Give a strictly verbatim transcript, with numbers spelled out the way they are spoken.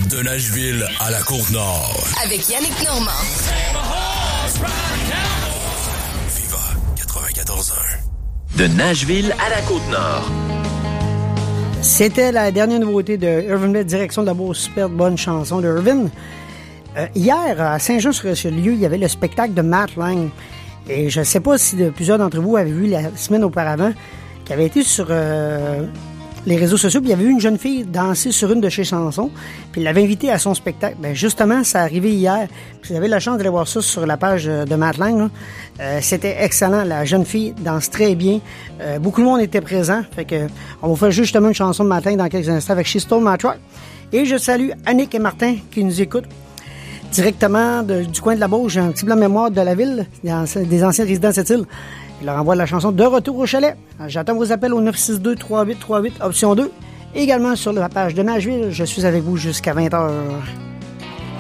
De Nashville à la Côte-Nord. Avec Yannick Normand. Viva quatre-vingt-quatorze un. De Nashville à la Côte-Nord. C'était la dernière nouveauté de Irvin Blais, direction de la beau, super bonne chanson de Irvin. Euh, hier, à Saint-Jean-sur-Richelieu, il y avait le spectacle de Matt Lang. Et je ne sais pas si de, plusieurs d'entre vous avaient vu la semaine auparavant, qui avait été sur euh, les réseaux sociaux, puis il y avait vu une jeune fille danser sur une de ses chansons, puis il l'avait invitée à son spectacle. Ben justement, ça arrivé hier, puis vous avez la chance d'aller voir ça sur la page de Matt Lang, là. Euh, c'était excellent, la jeune fille danse très bien, euh, beaucoup de monde était présent, fait que on va faire justement une chanson de Matt Lang dans quelques instants avec She Stole My Truck. Et je salue Annick et Martin qui nous écoutent directement de, du coin de la Beauce. J'ai un petit blanc mémoire de la ville, des anciens résidents de cette île. Il leur envoie la chanson De retour au chalet. J'attends vos appels au neuf six deux, trois huit trois huit, option deux. Et également sur la page de Nashville, je suis avec vous jusqu'à vingt heures.